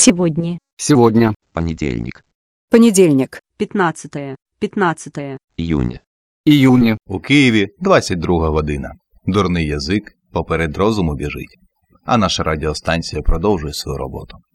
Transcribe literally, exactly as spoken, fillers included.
Сегодня. Сегодня. Понедельник. Понедельник. пятнадцатое. пятнадцатое. Июня. Июня. У Києві двадцять друга година. Дурний язик поперед розуму біжить. А наша радіостанція продовжує свою роботу.